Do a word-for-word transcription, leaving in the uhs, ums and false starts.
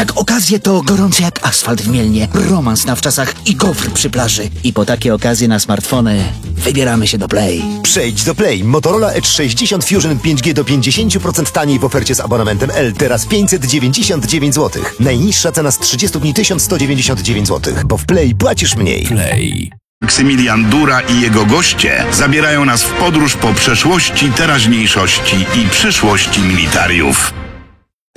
Jak okazje to gorący jak asfalt w Mielnie, romans na wczasach i gofr przy plaży. I po takie okazje na smartfony wybieramy się do Play. Przejdź do Play. Motorola Edge sześćdziesiąt Fusion pięć G do pięćdziesiąt procent taniej w ofercie z abonamentem L. Teraz pięćset dziewięćdziesiąt dziewięć złotych. Najniższa cena z trzydziestu dni tysiąc sto dziewięćdziesiąt dziewięć złotych. Bo w Play płacisz mniej. Play. Maksymilian Dura i jego goście zabierają nas w podróż po przeszłości, teraźniejszości i przyszłości militariów.